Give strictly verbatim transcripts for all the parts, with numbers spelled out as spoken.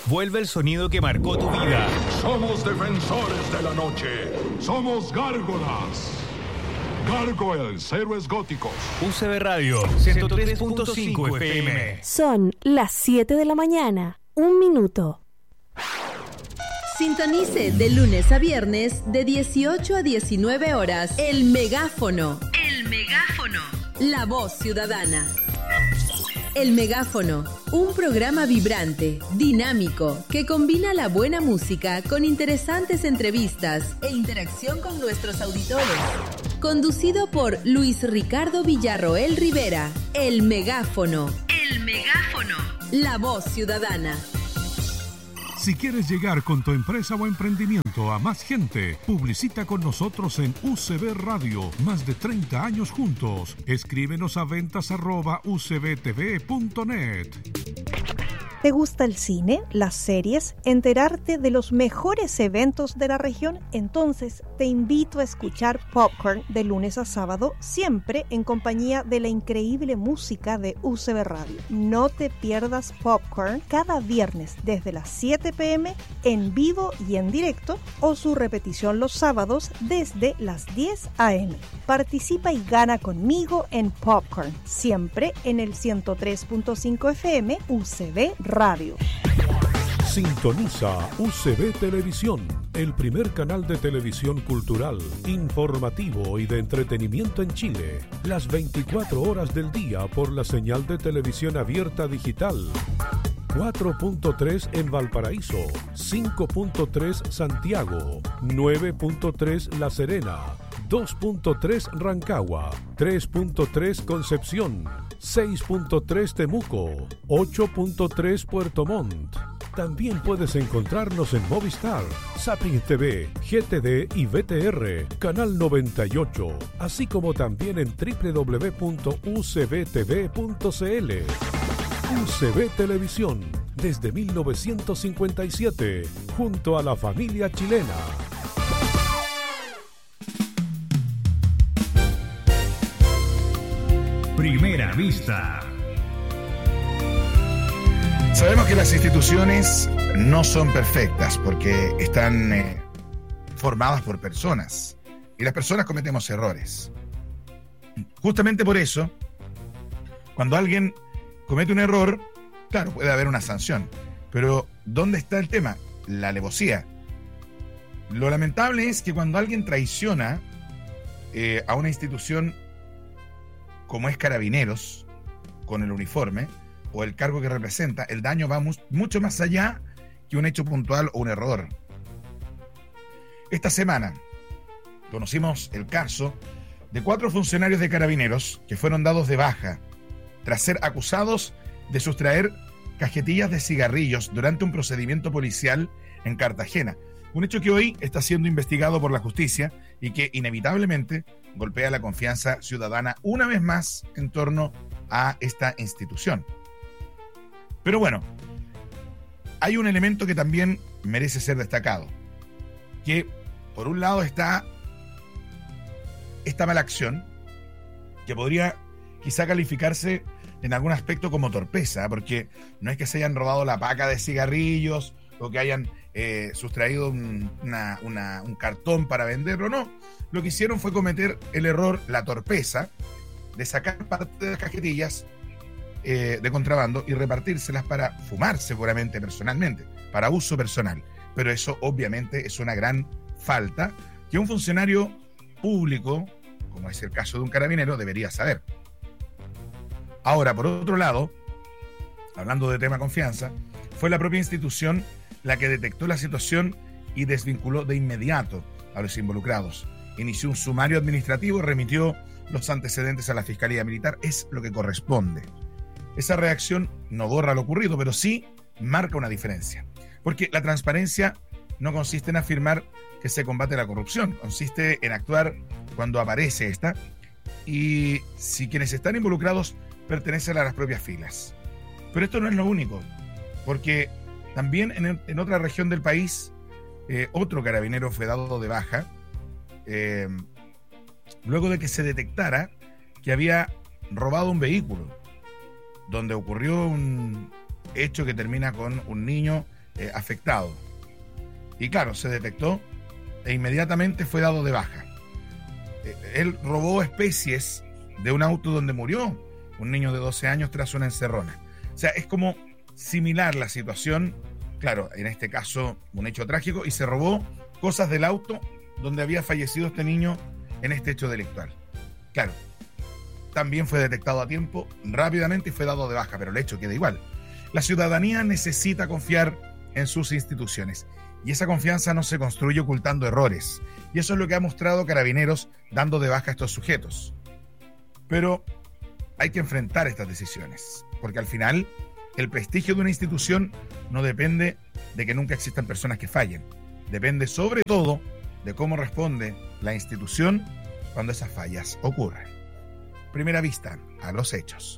Vuelve el sonido que marcó tu vida. Somos defensores de la noche. Somos gárgolas. Gargoyles, héroes góticos. U C B Radio ciento tres punto cinco F M. Son las siete de la mañana. Un minuto. Sintonice de lunes a viernes de dieciocho a diecinueve horas. El Megáfono. El Megáfono. La voz ciudadana. El Megáfono, un programa vibrante, dinámico, que combina la buena música con interesantes entrevistas e interacción con nuestros auditores. Conducido por Luis Ricardo Villarroel Rivera. El Megáfono. El Megáfono. La voz ciudadana. Si quieres llegar con tu empresa o emprendimiento a más gente, publicita con nosotros en U C B Radio. Más de treinta años juntos. Escríbenos a ventas arroba u c b t v punto net. ¿Te gusta el cine, las series, enterarte de los mejores eventos de la región? Entonces te invito a escuchar Popcorn de lunes a sábado, siempre en compañía de la increíble música de U C B Radio. No te pierdas Popcorn cada viernes desde las siete pe eme en vivo y en directo, o su repetición los sábados desde las diez a eme. Participa y gana conmigo en Popcorn, siempre en el ciento tres punto cinco F M U C B Radio. Sintoniza U C B Televisión, el primer canal de televisión cultural, informativo y de entretenimiento en Chile. Las veinticuatro horas del día por la señal de televisión abierta digital. cuatro punto tres en Valparaíso, cinco punto tres Santiago, nueve punto tres La Serena, dos punto tres Rancagua, tres punto tres Concepción, seis punto tres Temuco, ocho punto tres Puerto Montt. También puedes encontrarnos en Movistar, Zapping T V, G T D y V T R, Canal noventa y ocho, así como también en doble u doble u doble u punto u c b t v punto c l. U C B Televisión, desde mil novecientos cincuenta y siete, junto a la familia chilena. Primera vista. Sabemos que las instituciones no son perfectas porque están eh, formadas por personas y las personas cometemos errores. Justamente por eso, cuando alguien comete un error, claro, puede haber una sanción, pero ¿dónde está el tema? La alevosía. Lo lamentable es que cuando alguien traiciona eh, a una institución como es Carabineros, con el uniforme o el cargo que representa, el daño va mu- mucho más allá que un hecho puntual o un error. Esta semana conocimos el caso de cuatro funcionarios de Carabineros que fueron dados de baja tras ser acusados de sustraer cajetillas de cigarrillos durante un procedimiento policial en Cartagena. Un hecho que hoy está siendo investigado por la justicia y que inevitablemente golpea la confianza ciudadana una vez más en torno a esta institución. Pero bueno, hay un elemento que también merece ser destacado, que por un lado está esta mala acción, que podría quizá calificarse en algún aspecto como torpeza, porque no es que se hayan robado la paca de cigarrillos o que hayan eh, sustraído un, una, una, un cartón para venderlo, no. Lo que hicieron fue cometer el error, la torpeza, de sacar parte de las cajetillas eh, de contrabando y repartírselas para fumar seguramente personalmente, para uso personal. Pero eso obviamente es una gran falta que un funcionario público, como es el caso de un carabinero, debería saber. Ahora, por otro lado, hablando de tema confianza, fue la propia institución la que detectó la situación y desvinculó de inmediato a los involucrados. Inició un sumario administrativo y remitió los antecedentes a la Fiscalía Militar. Es lo que corresponde. Esa reacción no borra lo ocurrido, pero sí marca una diferencia. Porque la transparencia no consiste en afirmar que se combate la corrupción, consiste en actuar cuando aparece esta, y si quienes están involucrados pertenecen a las propias filas. Pero esto no es lo único, porque también en, en otra región del país, eh, otro carabinero fue dado de baja, eh, luego de que se detectara que había robado un vehículo, donde ocurrió un hecho que termina con un niño eh, afectado. Y claro, se detectó e inmediatamente fue dado de baja. Eh, él robó especies de un auto donde murió un niño de doce años tras una encerrona. O sea, es como similar la situación, claro, en este caso un hecho trágico, y se robó cosas del auto donde había fallecido este niño en este hecho delictual. Claro, también fue detectado a tiempo, rápidamente, y fue dado de baja, pero el hecho queda igual. La ciudadanía necesita confiar en sus instituciones, y esa confianza no se construye ocultando errores, y eso es lo que ha mostrado Carabineros dando de baja a estos sujetos. Pero hay que enfrentar estas decisiones, porque al final el prestigio de una institución no depende de que nunca existan personas que fallen, depende sobre todo de cómo responde la institución cuando esas fallas ocurren. Primera vista a los hechos.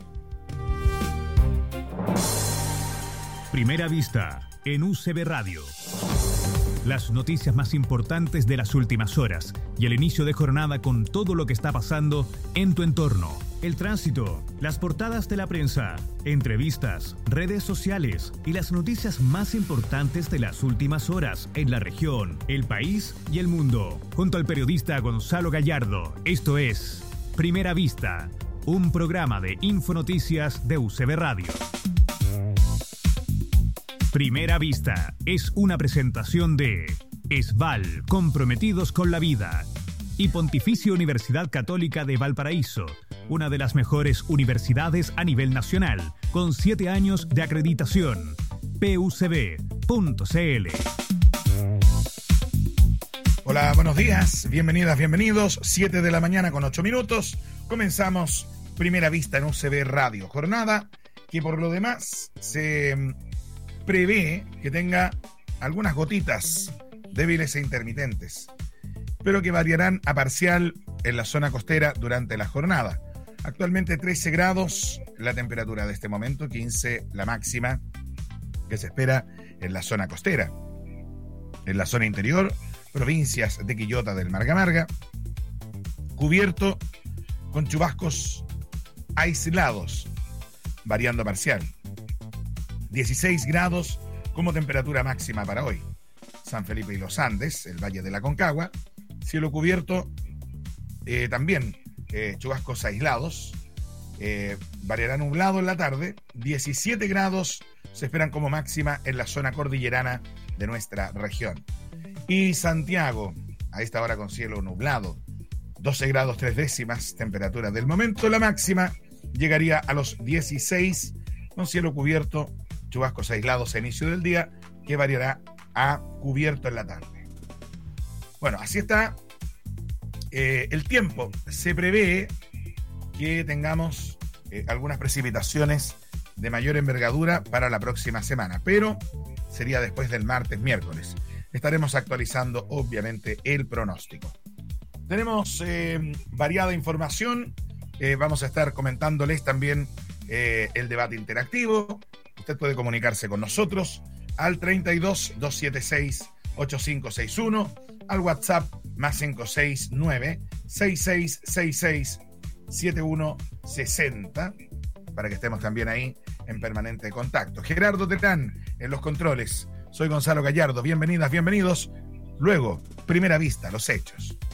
Primera vista en U C B Radio. Las noticias más importantes de las últimas horas y el inicio de jornada con todo lo que está pasando en tu entorno. El tránsito, las portadas de la prensa, entrevistas, redes sociales y las noticias más importantes de las últimas horas en la región, el país y el mundo. Junto al periodista Gonzalo Gallardo, esto es Primera Vista, un programa de Infonoticias de U C B Radio. Primera Vista es una presentación de ESVAL, comprometidos con la vida, y Pontificia Universidad Católica de Valparaíso, una de las mejores universidades a nivel nacional, con siete años de acreditación. P U C B punto C L. Hola, buenos días, bienvenidas, bienvenidos. siete de la mañana con ocho minutos. Comenzamos Primera Vista en U C B Radio. Jornada que por lo demás se prevé que tenga algunas gotitas débiles e intermitentes, pero que variarán a parcial en la zona costera durante la jornada. Actualmente trece grados la temperatura de este momento, quince la máxima que se espera en la zona costera. En la zona interior, provincias de Quillota del Marga Marga, cubierto con chubascos aislados, variando a parcial. dieciséis grados como temperatura máxima para hoy. San Felipe y los Andes, el Valle de la Concagua, cielo cubierto, eh, también eh, chubascos aislados, eh, variará nublado en la tarde, diecisiete grados se esperan como máxima en la zona cordillerana de nuestra región. Y Santiago, a esta hora con cielo nublado, doce grados tres décimas, temperatura del momento, la máxima llegaría a los dieciséis, con cielo cubierto, chubascos aislados a inicio del día, que variará a cubierto en la tarde. Bueno, así está eh, el tiempo. Se prevé que tengamos eh, algunas precipitaciones de mayor envergadura para la próxima semana, pero sería después del martes, miércoles. Estaremos actualizando, obviamente, el pronóstico. Tenemos eh, variada información. Eh, vamos a estar comentándoles también eh, el debate interactivo. Usted puede comunicarse con nosotros al treinta y dos, doscientos setenta y seis, ochenta y cinco sesenta y uno, al WhatsApp más cinco seis nueve, seis seis seis seis, siete uno seis cero, para que estemos también ahí en permanente contacto. Gerardo Terán en los controles. Soy Gonzalo Gallardo. Bienvenidas, bienvenidos. Luego, Primera Vista, los hechos.